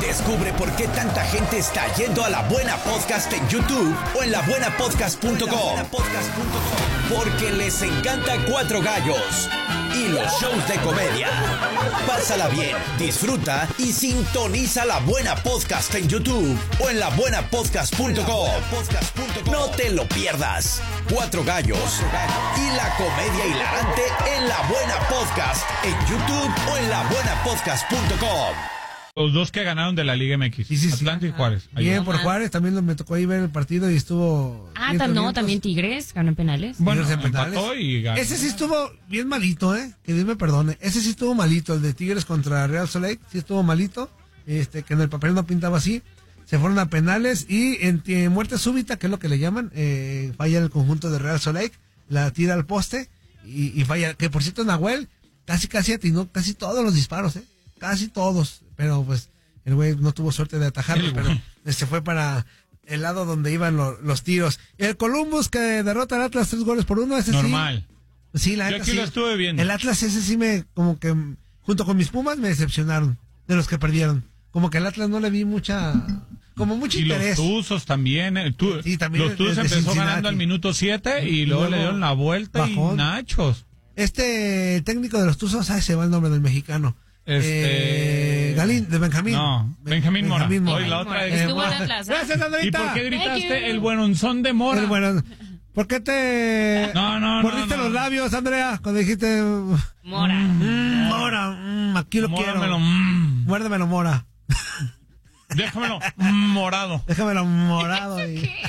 Descubre por qué tanta gente está yendo a La Buena Podcast en YouTube o en labuenapodcast.com. Porque les encanta Cuatro Gallos y los shows de comedia. Pásala bien, disfruta y sintoniza La Buena Podcast en YouTube o en labuenapodcast.com. No te lo pierdas. Cuatro Gallos y la comedia hilarante en La Buena Podcast en YouTube o en labuenapodcast.com. Los dos que ganaron de la Liga MX, sí. Atlanta y Juárez. Bien por Juárez, también me tocó ahí ver el partido y estuvo... también Tigres ganó en penales. Bueno, Tigres en penales. empató y ganó. Ese sí estuvo bien malito, que Dios me perdone. Ese sí estuvo malito, el de Tigres contra Real Salt Lake, sí estuvo malito, que en el papel no pintaba así. Se fueron a penales y en muerte súbita, que es lo que le llaman, falla el conjunto de Real Salt Lake, la tira al poste y falla, que por cierto Nahuel casi atinó casi todos los disparos, casi todos, pero pues el güey no tuvo suerte de atajarlo, pero se fue para el lado donde iban los tiros. El Columbus que derrota al Atlas 3-1, ese normal. Sí, la yo neta aquí sí. lo estuve viendo. El Atlas ese sí junto con mis Pumas me decepcionaron, de los que perdieron. Como que el Atlas no le vi mucho interés. Y los Tuzos también. Sí, también los Tuzos empezó ganando al minuto 7 y luego le dieron la vuelta bajón. Y nachos. El técnico de los Tuzos, se va el nombre del mexicano. Galín, de Benjamín. No, Benjamín Mora. Mora. La otra estuvo en Atlas. Gracias, Andrita. ¿Y por qué gritaste el buenonzón de Mora? ¿Por qué te mordiste los labios, Andrea, cuando dijiste Mora? Mora, aquí lo quiero. Muérdemelo, Mora. Déjamelo morado. Déjamelo morado.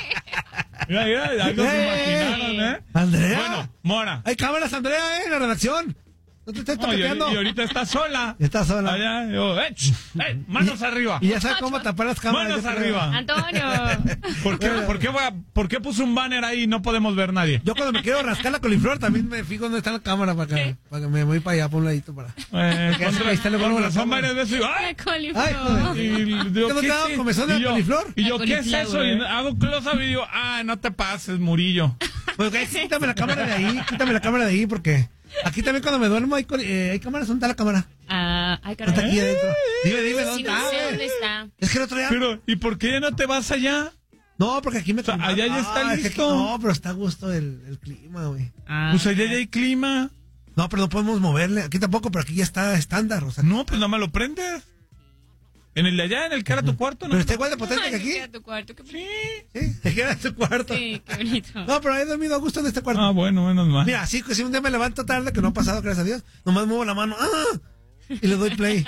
Mira, algo se imaginaron, Andrea. Bueno, Mora. Hay cámaras, Andrea, en la redacción. No te estés toqueteando. Y ahorita está sola. Está sola. Allá, manos arriba. Y ya sabes cómo tapar las cámaras. Manos arriba. Antonio. ¿Por qué puso un banner ahí y no podemos ver nadie? Yo cuando me quiero rascar la coliflor también me fijo dónde está la cámara para que me voy para allá, por un ladito para. Son varias veces. ¡Ay, coliflor! ¿Comezón de coliflor? Y yo, ¿qué es eso? Y hago close-up y digo, no te pases, Murillo. Pues quítame la cámara de ahí, porque aquí también cuando me duermo hay cámaras. ¿Dónde está la cámara? Hay cámaras. Está aquí adentro. Dime dónde está. No sé dónde está. Es que el otro día... Pero, ¿y por qué ya no te vas allá? No, porque aquí allá ya está listo. No, pero está a gusto el clima, güey. Pues allá ya hay clima. No, pero no podemos moverle. Aquí tampoco, pero aquí ya está estándar. O sea, no, pues no me lo prendes. En el de allá, en el que era tu cuarto, ¿no? Pero está igual de potente que aquí. Era tu cuarto, qué bonito. Sí, que era tu cuarto. Sí, qué bonito. No, pero he dormido a gusto en este cuarto. Bueno, menos mal. Mira, sí, si un día me levanto tarde, que no ha pasado, gracias a Dios, nomás muevo la mano, y le doy play.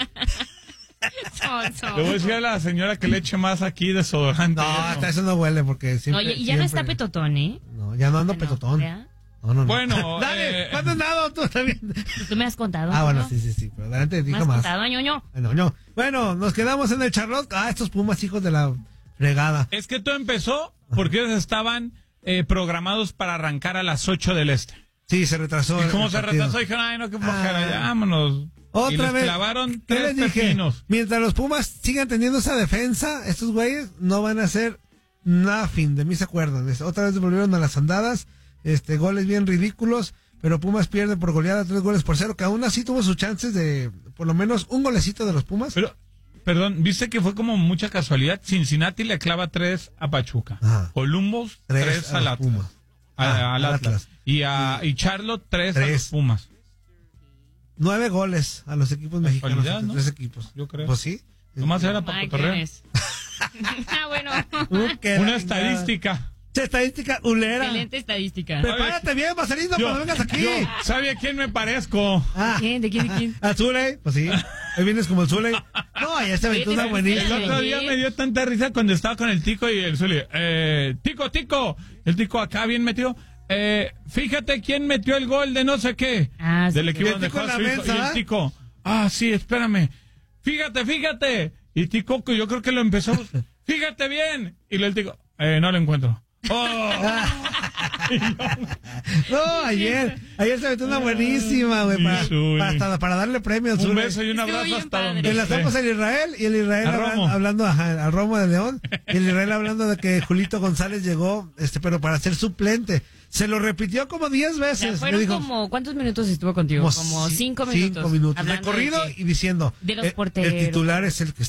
Le voy a decir a la señora que le eche más aquí desodorante. No, hasta eso no huele, porque siempre... Oye, y ya no está petotón, No, ya no ando petotón. No. Bueno, dale, ¿cuándo has dado tú también? Tú me has contado. Bueno, sí, pero adelante dijo más. ¿Me has contado, ñoño? No. Bueno, nos quedamos en el Charlotte. Estos Pumas, hijos de la fregada. Es que todo empezó porque ellos estaban programados para arrancar a las 8 del este. Sí, se retrasó. Y como se retrasó, dijeron, no, qué flojera, ya, vámonos. Otra y les vez. clavaron ¿Qué 3 les dije? pepinos. Mientras los Pumas sigan teniendo esa defensa, estos güeyes no van a hacer nothing, de mí se acuerdan. Otra vez volvieron a las andadas. Goles bien ridículos, pero Pumas pierde por goleada 3-0, que aún así tuvo sus chances de por lo menos un golecito de los Pumas. Pero, perdón, viste que fue como mucha casualidad. Cincinnati le clava 3 a Pachuca. Columbus 3 al Atlas. Al Atlas. Y Charlotte 3 a los Pumas. 9 goles a los equipos mexicanos, ¿no? 3 equipos. Yo creo. Pues sí. Nomás era para cotorrear. Bueno. Una estadística. Estadística ulera. Excelente estadística. Prepárate bien, Marcelino, cuando vengas aquí. ¿Sabe a quién me parezco? ¿De quién? ¿A Zuley? Pues sí. Ahí vienes como el Zuley. No, ya se aventó una buenísima. El otro día me dio tanta risa cuando estaba con el Tico y el Zuley. Tico. El Tico acá bien metido. Fíjate quién metió el gol de no sé qué. Del equipo donde juega su hijo. Y el Tico. Sí, espérame. Fíjate. Y Tico, yo creo que lo empezó. Fíjate bien. Y el Tico. No lo encuentro. No, ayer se metió una buenísima, güey, para darle premios. Un beso y un abrazo hasta donde enlazamos el Israel y el Israel hablando al Romo de León y el Israel hablando de que Julito González llegó, pero para ser suplente. Se lo repitió como 10 veces. Fueron como, ¿cuántos minutos estuvo contigo? Como 5 minutos. 5 minutos. Recorrido y diciendo. De los porteros. El titular es el que